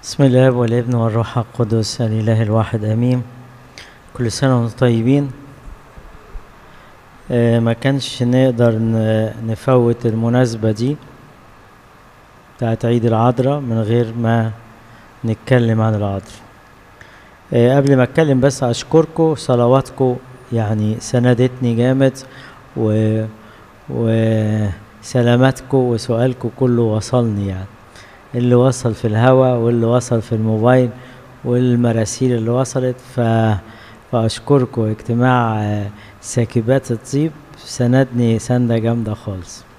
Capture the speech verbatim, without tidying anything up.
بسم الله والابن والروح القدس الإله الواحد آمين. كل سنة وانتم طيبين. آه ما كانش نقدر ن- نفوت المناسبة دي بتاعت عيد العذراء من غير ما نتكلم عن العذراء. آه قبل ما اتكلم بس اشكركم، صلواتكم يعني سندتني جامد، و وسلاماتكم وسؤالكم كله وصلني، يعني اللي وصل في الهوا واللي وصل في الموبايل والمراسيل اللي وصلت. ف... فأشكركم. اجتماع آه، ساكبات الطيب سندني سندة جامدة خالص.